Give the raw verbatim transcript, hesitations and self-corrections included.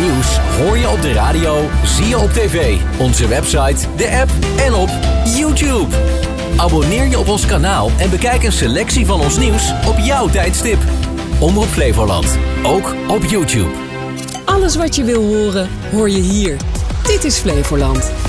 nieuws hoor je op de radio, zie je op tv, onze website, de app en op YouTube. Abonneer je op ons kanaal en bekijk een selectie van ons nieuws op jouw tijdstip. Omroep Flevoland, ook op YouTube. Alles wat je wil horen, hoor je hier. Dit is Flevoland.